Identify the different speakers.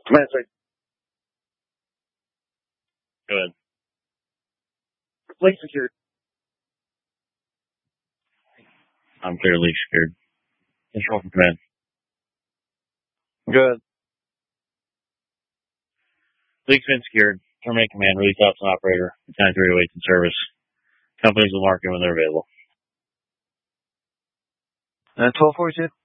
Speaker 1: Command site.
Speaker 2: Go ahead.
Speaker 1: Lake secured.
Speaker 2: I'm clear, leak secured. Control from command.
Speaker 1: Good.
Speaker 2: Leak's been secured. Terminate command. Release out to an operator. Battalion 308 in service. Companies will mark in when they're available.
Speaker 1: 1242.